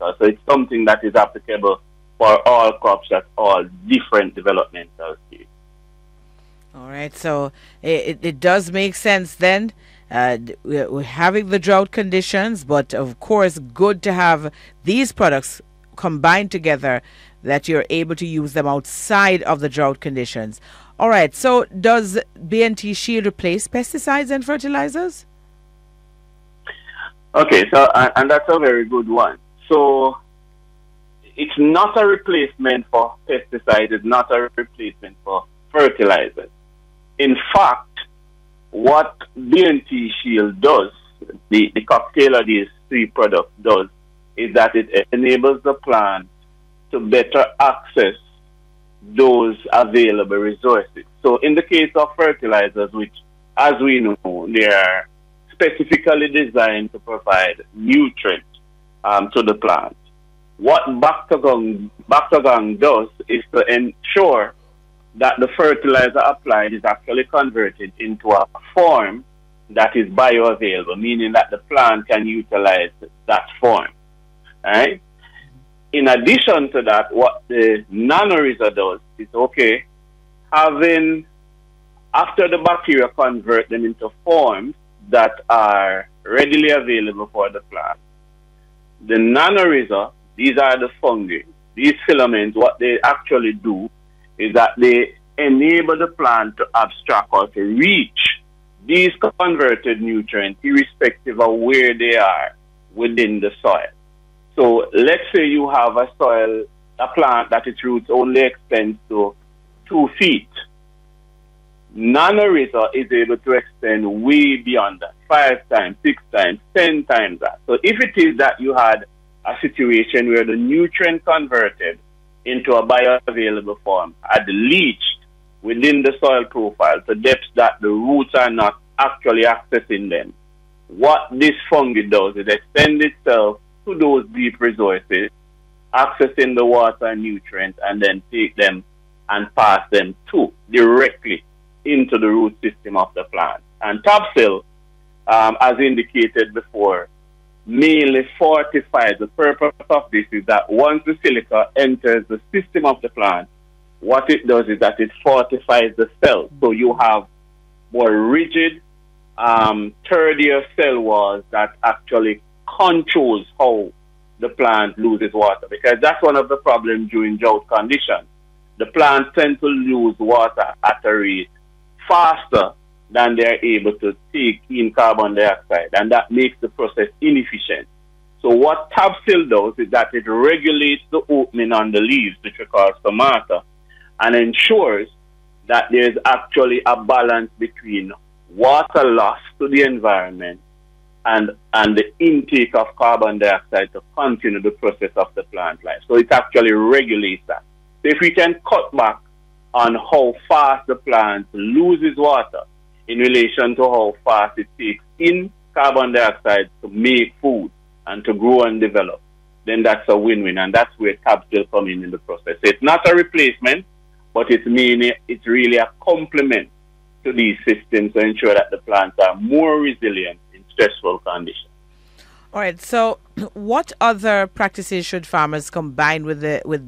fertilizer. So it's something that is applicable for all crops at all different developmental stages. All right, so it does make sense then. We're having the drought conditions, but of course, good to have these products combined together that you're able to use them outside of the drought conditions. All right, so does BNT Shield replace pesticides and fertilizers? Okay, so and that's a very good one. So it's not a replacement for pesticides, it's not a replacement for fertilizers. In fact, what BNT Shield does, the cocktail of these three products does, is that it enables the plant to better access those available resources. So in the case of fertilizers, which, as we know, they are specifically designed to provide nutrients to the plant, what Bactagang does is to ensure that the fertilizer applied is actually converted into a form that is bioavailable, meaning that the plant can utilize that form. Right? In addition to that, what the NanoRiza does is, okay, after the bacteria convert them into forms that are readily available for the plant, the NanoRiza, these are the fungi, these filaments, what they actually do is that they enable the plant to abstract or to reach these converted nutrients irrespective of where they are within the soil. So let's say you have a plant that its roots only extend to 2 feet. NanoRiza is able to extend way beyond that, 5 times, 6 times, 10 times that. So if it is that you had a situation where the nutrient converted into a bioavailable form had leached within the soil profile to depths that the roots are not actually accessing them, what this fungi does is extend itself to those deep resources, accessing the water and nutrients, and then take them and pass them directly into the root system of the plant. And topsoil, as indicated before, mainly fortifies. The purpose of this is that once the silica enters the system of the plant, what it does is that it fortifies the cell. So you have more rigid, third-year cell walls that actually controls how the plant loses water, because that's one of the problems during drought conditions. The plants tend to lose water at a rate faster than they're able to take in carbon dioxide, and that makes the process inefficient. So what topsoil does is that it regulates the opening on the leaves, which we call stomata, and ensures that there's actually a balance between water loss to the environment and the intake of carbon dioxide to continue the process of the plant life. So it actually regulates that. So if we can cut back on how fast the plant loses water in relation to how fast it takes in carbon dioxide to make food and to grow and develop, then that's a win-win, and that's where topsoil comes in the process. So it's not a replacement, but it's really a complement to these systems to ensure that the plants are more resilient in stressful conditions. All right. So, what other practices should farmers combine with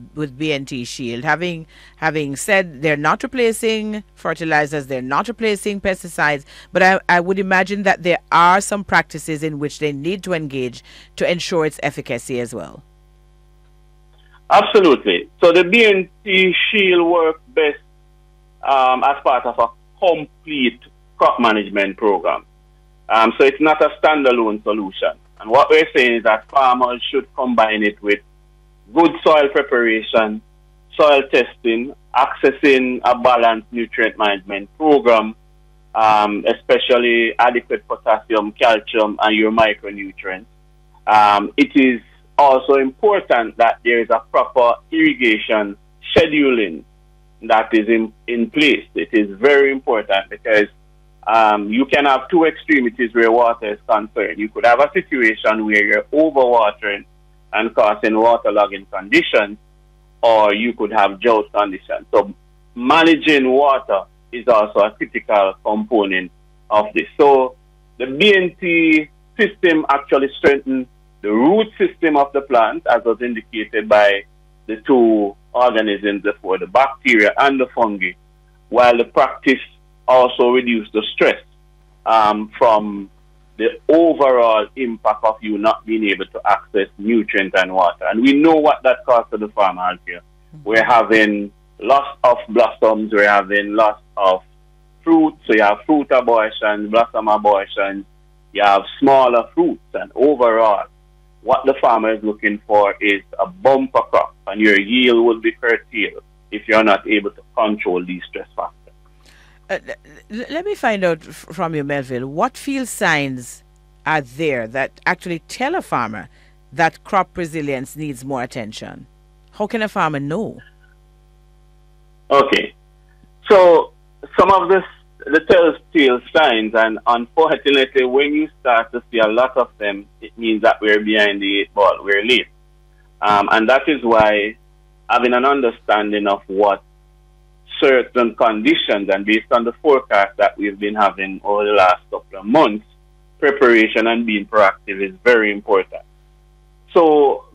BNT Shield? Having said they're not replacing fertilizers, they're not replacing pesticides, but I would imagine that there are some practices in which they need to engage to ensure its efficacy as well. Absolutely. So the BNT Shield works best as part of a complete crop management program. So it's not a standalone solution. And what we're saying is that farmers should combine it with good soil preparation, soil testing, accessing a balanced nutrient management program, especially adequate potassium, calcium, and your micronutrients. It is also important that there is a proper irrigation scheduling that is in place. It is very important because you can have two extremities where water is concerned. You could have a situation where you're overwatering and causing waterlogging conditions, or you could have drought conditions. So managing water is also a critical component of this. So the BNT system actually strengthens the root system of the plant, as was indicated by the two organisms before, the bacteria and the fungi, while the practice also reduced the stress from the overall impact of you not being able to access nutrient and water. And we know what that costs to the farmer out here. We're having loss of blossoms, we're having loss of fruit, so you have fruit abortion, blossom abortion, you have smaller fruits, and overall, what the farmer is looking for is a bumper crop, and your yield will be curtailed if you're not able to control these stress factors. Let me find out from you, Melville, what field signs are there that actually tell a farmer that crop resilience needs more attention? How can a farmer know? Okay, so some of the telltale signs, and unfortunately, when you start to see a lot of them, it means that we're behind the eight ball, we're late. And that is why having an understanding of what certain conditions, and based on the forecast that we've been having over the last couple of months, preparation and being proactive is very important. So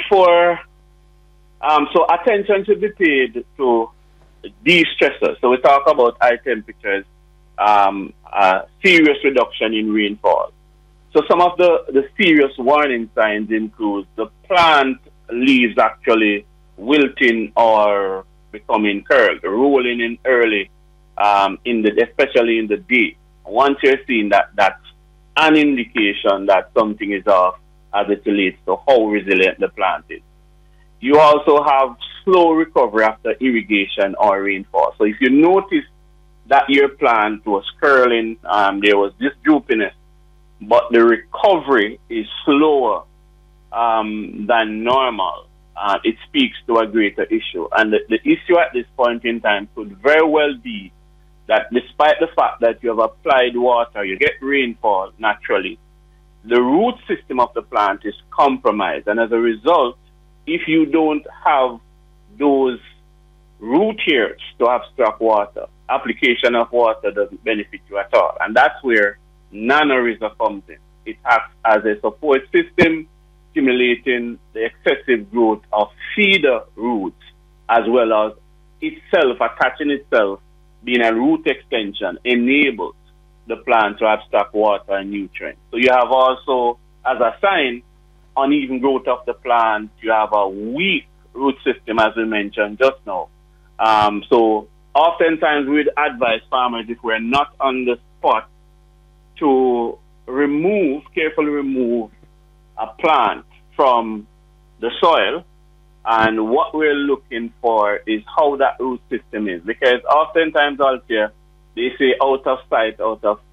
so attention should be paid to these stressors. So we talk about high temperatures, serious reduction in rainfall. So some of the serious warning signs include the plant leaves actually wilting or becoming curled, rolling in early, especially in the day. Once you're seeing that, that's an indication that something is off as it relates to how resilient the plant is. You also have slow recovery after irrigation or rainfall. So if you notice that your plant was curling, there was this droopiness, but the recovery is slower than normal, it speaks to a greater issue. And the issue at this point in time could very well be that despite the fact that you have applied water, you get rainfall naturally, the root system of the plant is compromised. And as a result, if you don't have those root hairs to abstract water, application of water doesn't benefit you at all. And that's where NanoRiza comes in. It acts as a support system, stimulating the excessive growth of feeder roots, as well as itself, attaching itself, being a root extension, enables the plant to abstract water and nutrients. So you have also, as a sign, uneven growth of the plant. You have a weak root system, as we mentioned just now. So oftentimes we'd advise farmers, if we're not on the spot, to carefully remove a plant from the soil. And what we're looking for is how that root system is. Because oftentimes out there, they say out of sight, out of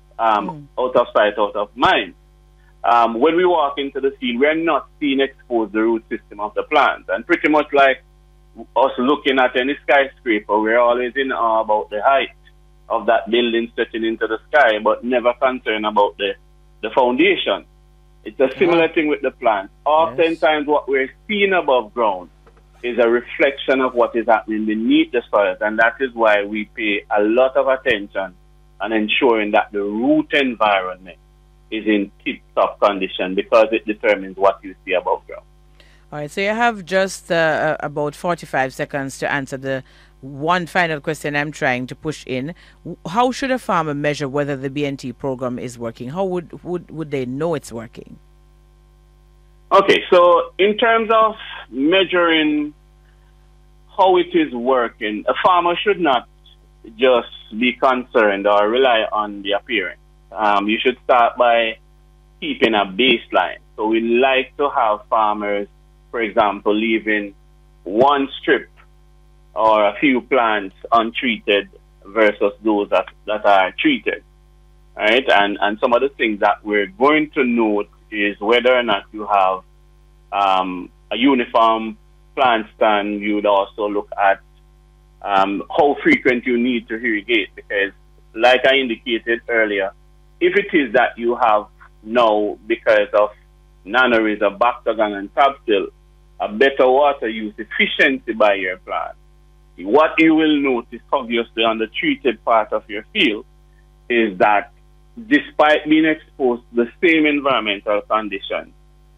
mind. When we walk into the field, we're not seeing exposed the root system of the plant. And pretty much like us looking at any skyscraper, we're always in awe about the height of that building stretching into the sky, but never concerned about the foundation. It's a similar thing with the plant. Oftentimes what we're seeing above ground is a reflection of what is happening beneath the soil, and that is why we pay a lot of attention on ensuring that the root environment is in tip-top condition, because it determines what you see above ground. All right, so you have just about 45 seconds to answer the one final question I'm trying to push in. How should a farmer measure whether the BNT program is working? How would they know it's working? Okay, so in terms of measuring how it is working, a farmer should not just be concerned or rely on the appearance. You should start by keeping a baseline. So we like to have farmers, for example, leaving one strip or a few plants untreated versus those that are treated. Right? And some of the things that we're going to note is whether or not you have a uniform plant stand. You would also look at how frequent you need to irrigate, because like I indicated earlier, if it is that you have now, because of NanoRiza, Bactagang and Tabsil, a better water use efficiency by your plant, what you will notice obviously on the treated part of your field is that despite being exposed to the same environmental conditions,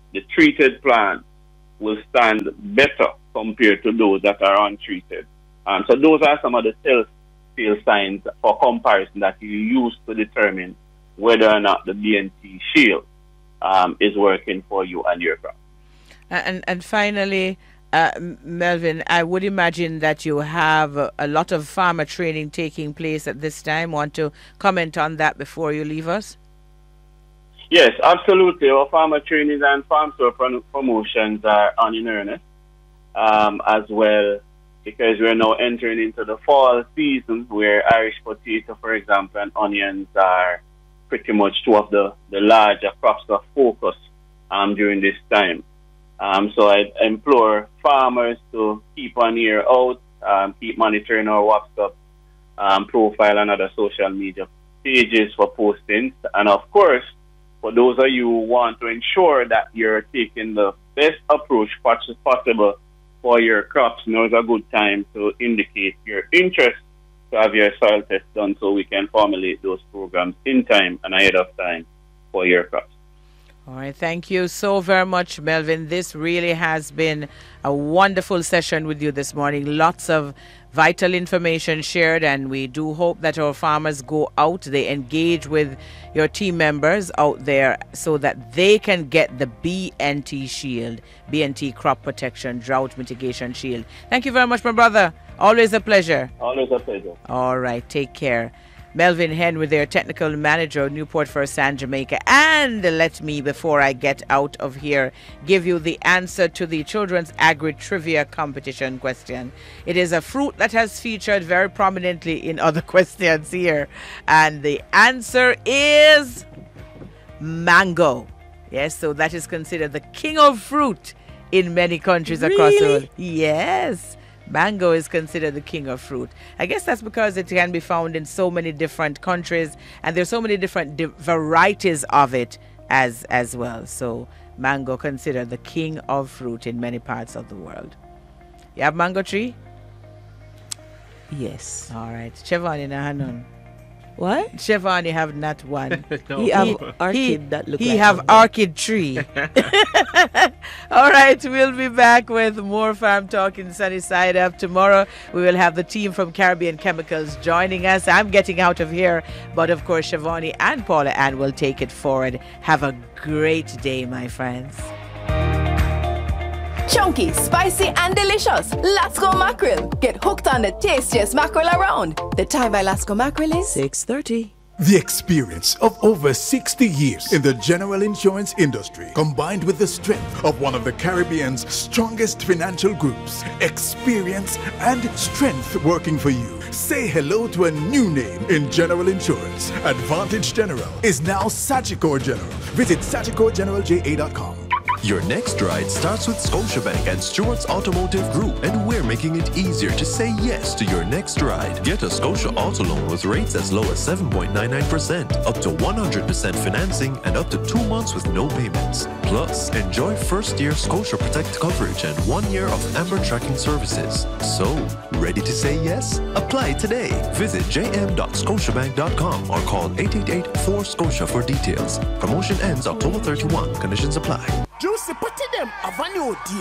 the treated plants will stand better compared to those that are untreated. So those are some of the telltale signs for comparison that you use to determine whether or not the BNT Shield is working for you and your crop. And finally, Melvin, I would imagine that you have a lot of farmer training taking place at this time. Want to comment on that before you leave us? Yes, absolutely. Our farmer trainings and farm store promotions are on in earnest as well, because we're now entering into the fall season where Irish potato, for example, and onions are pretty much two of the larger crops of focus during this time. So I implore farmers to keep an ear out, keep monitoring our WhatsApp profile and other social media pages for postings. And of course, for those of you who want to ensure that you're taking the best approach possible for your crops, now is a good time to indicate your interest to have your soil test done so we can formulate those programs in time and ahead of time for your crops. All right. Thank you so very much, Melvin. This really has been a wonderful session with you this morning. Lots of vital information shared, and we do hope that our farmers go out, they engage with your team members out there so that they can get the BNT Shield, BNT Crop Protection Drought Mitigation Shield. Thank you very much, my brother. Always a pleasure. Always a pleasure. All right. Take care. Melvin Henn with their technical manager, Newport First San Jamaica. And let me, before I get out of here, give you the answer to the Children's Agri Trivia Competition question. It is a fruit that has featured very prominently in other questions here. And the answer is mango. Yes, so that is considered the king of fruit in many countries across the world. Yes. Mango is considered the king of fruit. I guess that's because it can be found in so many different countries, and there's so many different varieties of it as well. So mango considered the king of fruit in many parts of the world. You have mango tree? Yes. All right. Chevron in Hanon. What? Chevron, you have not one. No. He have orchid that look he like have mango. orchid tree. All right, we'll be back with more Farm Talk in Sunny Side Up. Tomorrow, we will have the team from Caribbean Chemicals joining us. I'm getting out of here, but of course, Siobhani and Paula Ann will take it forward. Have a great day, my friends. Chunky, spicy, and delicious. Lasco Mackerel. Get hooked on the tastiest mackerel around. The time by Lasco Mackerel is 6:30. The experience of over 60 years in the general insurance industry, combined with the strength of one of the Caribbean's strongest financial groups, experience and strength working for you. Say hello to a new name in general insurance. Advantage General is now Sagicor General. Visit SagicorGeneralJA.com. Your next ride starts with Scotiabank and Stewart's Automotive Group, and we're making it easier to say yes to your next ride. Get a Scotia Auto Loan with rates as low as 7.99%, up to 100% financing, and up to 2 months with no payments. Plus, enjoy first-year Scotia Protect coverage and 1 year of Amber tracking services. So, ready to say yes? Apply today. Visit jm.scotiabank.com or call 888-4-SCOTIA for details. Promotion ends October 31. Conditions apply. Juicy, put them a new deal.